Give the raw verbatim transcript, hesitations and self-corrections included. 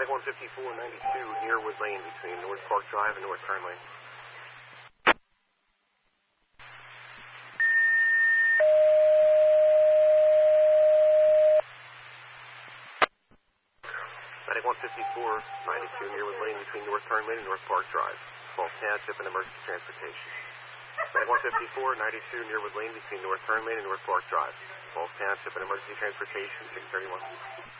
Medic one fifty-four ninety-two, near Wood Lane between North Park Drive and North Turn Lane. Medic one fifty-four ninety-two, near Wood Lane between North Turn Lane and North Park Drive. Falls Township and Emergency Transportation. Medic one fifty-four ninety-two, near Wood Lane between North Turn Lane and North Park Drive. Falls Township and Emergency Transportation, six thirty-one.